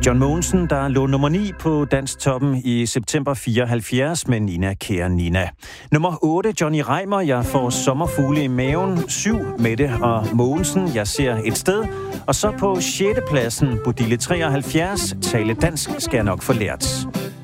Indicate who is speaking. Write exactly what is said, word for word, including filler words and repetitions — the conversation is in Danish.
Speaker 1: John Mogensen, der lå nummer ni på Dansktoppen i september fireoghalvfjerds med Nina Kære Nina. Nummer otte, Johnny Reimer, Jeg får sommerfugle i maven. syv, Mette og Mogensen, Jeg ser et sted. Og så på sjette pladsen, Bodille treoghalvfjerds, Tale dansk skal jeg nok få lært.